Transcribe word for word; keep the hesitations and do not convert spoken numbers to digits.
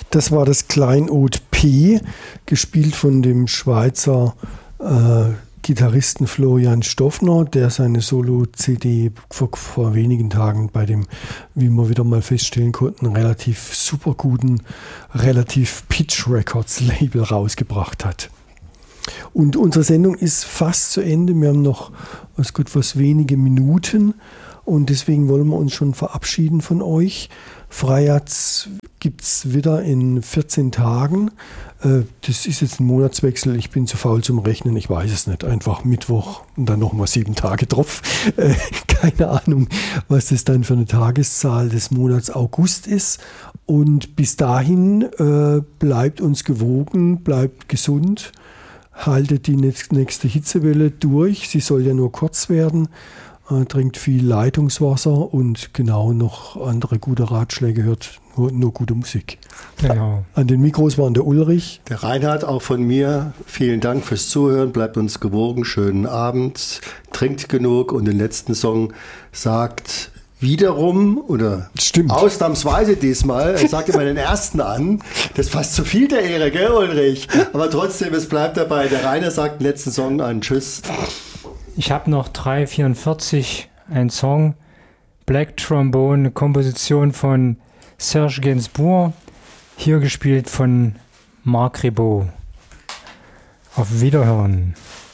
Das war das Kleinod P, gespielt von dem Schweizer äh, Gitarristen Florian Stoffner, der seine Solo-C D vor, vor wenigen Tagen bei dem, wie wir wieder mal feststellen konnten, relativ super guten, relativ Pitch Records Label rausgebracht hat. Und unsere Sendung ist fast zu Ende. Wir haben noch, was gut, was wenige Minuten. Und deswegen wollen wir uns schon verabschieden von euch. Freiherz gibt es wieder in vierzehn Tagen. Das ist jetzt ein Monatswechsel. Ich bin zu faul zum Rechnen. Ich weiß es nicht. Einfach Mittwoch und dann nochmal sieben Tage drauf. Keine Ahnung, was das dann für eine Tageszahl des Monats August ist. Und bis dahin äh, bleibt uns gewogen, bleibt gesund. Haltet die nächste Hitzewelle durch. Sie soll ja nur kurz werden. Äh, trinkt viel Leitungswasser und genau noch andere gute Ratschläge, hört nur, nur gute Musik. Genau. An den Mikros waren der Ulrich. Der Reinhard, auch von mir. Vielen Dank fürs Zuhören. Bleibt uns gewogen. Schönen Abend. Trinkt genug. Und den letzten Song sagt wiederum oder Stimmt. ausnahmsweise diesmal, er sagt immer den ersten an. Das ist fast zu viel der Ehre, gell, Ulrich? Aber trotzdem, es bleibt dabei. Der Rainer sagt den letzten Song an. Tschüss. Ich habe noch drei vierundvierzig, ein Song, Black Trombone, eine Komposition von Serge Gainsbourg, hier gespielt von Marc Ribot. Auf Wiederhören.